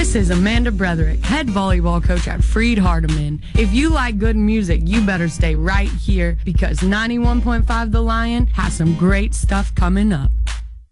This is Amanda Bretherick, head volleyball coach at Freed Hardeman. If you like good music, you better stay right here because 91.5 The Lion has some great stuff coming up.